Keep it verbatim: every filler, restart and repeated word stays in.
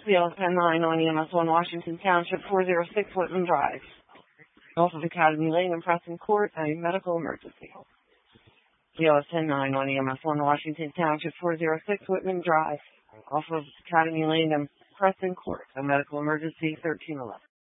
C L ten nine on E M S one Washington Township, four oh six Whitman Drive. Off of Academy Lane in Preston Court, a medical emergency. C L ten nine on E M S one Washington Township, four oh six Whitman Drive. Off of Academy Lane in Preston Court, a medical emergency, thirteen eleven.